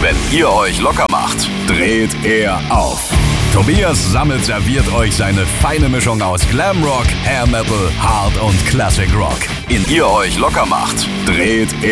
Wenn ihr euch locker macht, dreht er auf. Tobias Sammet serviert euch seine feine Mischung aus Glamrock, Hair Metal, Hard und Classic Rock. In ihr euch locker macht, dreht er